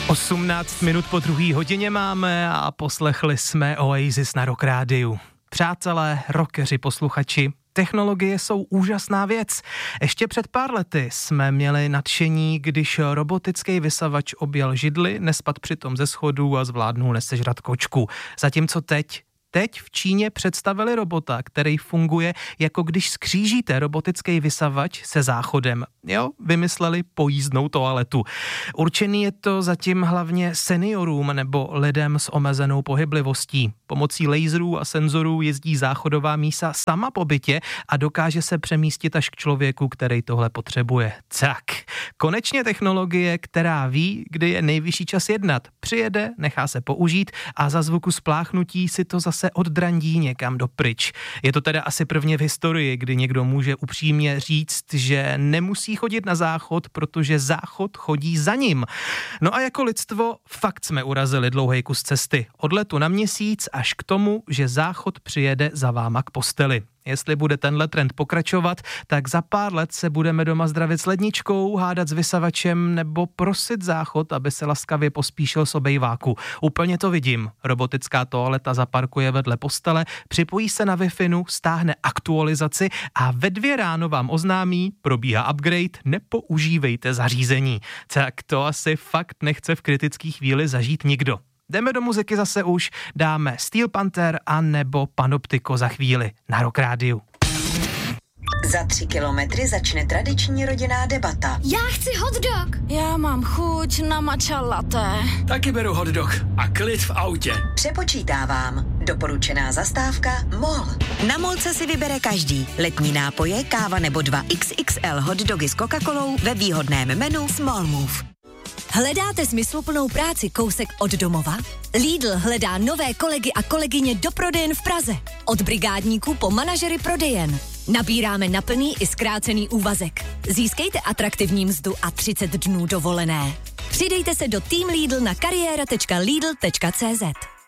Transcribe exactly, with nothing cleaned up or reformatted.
osmnáct minut po druhé hodině máme a poslechli jsme Oasis na Rock Rádiu. Přátelé, rockeři, posluchači, technologie jsou úžasná věc. Ještě před pár lety jsme měli nadšení, když robotický vysavač objel židli, nespadl přitom ze schodů a zvládnul nesežrat kočku. Zatímco teď... Teď v Číně představili robota, který funguje, jako když skřížíte robotický vysavač se záchodem. Jo, vymysleli pojízdnou toaletu. Určený je to zatím hlavně seniorům nebo lidem s omezenou pohyblivostí. Pomocí laserů a senzorů jezdí záchodová mísa sama po bytě a dokáže se přemístit až k člověku, který tohle potřebuje. Tak, konečně technologie, která ví, kdy je nejvyšší čas jednat. Přijede, nechá se použít a za zvuku spláchnutí si to zase se oddrandí někam dopryč. Je to teda asi prvně v historii, kdy někdo může upřímně říct, že nemusí chodit na záchod, protože záchod chodí za ním. No a jako lidstvo fakt jsme urazili dlouhý kus cesty. Od letu na měsíc až k tomu, že záchod přijede za váma k posteli. Jestli bude tenhle trend pokračovat, tak za pár let se budeme doma zdravit s ledničkou, hádat s vysavačem nebo prosit záchod, aby se laskavě pospíšil s obejváku. Úplně to vidím. Robotická toaleta zaparkuje vedle postele, připojí se na Wi-Fi, stáhne aktualizaci a ve dvě ráno vám oznámí, probíhá upgrade, nepoužívejte zařízení. Tak to asi fakt nechce v kritické chvíli zažít nikdo. Jdeme do muziky zase už, dáme Steel Panther a nebo Panoptiko za chvíli na Rock Rádiu. Za tři kilometry začne tradiční rodinná debata. Já chci hotdog. Já mám chuť na matcha latte. Taky beru hotdog a klid v autě. Přepočítávám. Doporučená zastávka MOL. Na MOLce si vybere každý. Letní nápoje, káva nebo dva X X L hotdogy s Coca-Colou ve výhodném menu Small Move. Hledáte smysluplnou práci kousek od domova? Lidl hledá nové kolegy a kolegyně do prodejen v Praze. Od brigádníků po manažery prodejen. Nabíráme na plný i zkrácený úvazek. Získejte atraktivní mzdu a třicet dnů dovolené. Přidejte se do Team Lidl na kariéra tečka lidl tečka cé zet.